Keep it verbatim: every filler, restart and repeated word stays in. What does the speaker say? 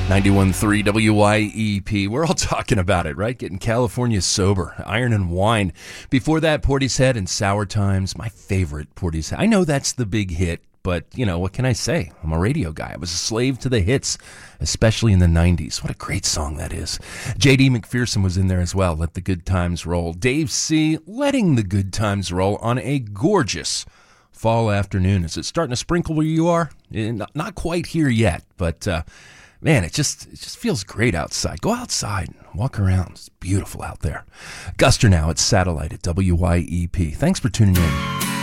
ninety-one point three W Y E P. We're all talking about it, right? Getting California sober. Iron and Wine. Before that, Portishead and Sour Times. My favorite, Portishead. I know that's the big hit, but, you know, what can I say? I'm a radio guy. I was a slave to the hits, especially in the nineties. What a great song that is. J D McPherson was in there as well. Let the Good Times Roll. Dave C. letting the good times roll on a gorgeous fall afternoon. Is it starting to sprinkle where you are? Eh, Not, not quite here yet, but... Uh, Man, it just it just feels great outside. Go outside and walk around. It's beautiful out there. Guster now at Satellite at W Y E P. Thanks for tuning in.